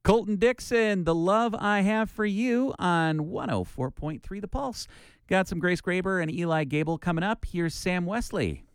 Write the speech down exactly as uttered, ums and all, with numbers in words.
Colton Dixon, The Love I Have for You on one oh four point three The Pulse. Got some Grace Graber and Eli Gable coming up. Here's Sam Wesley.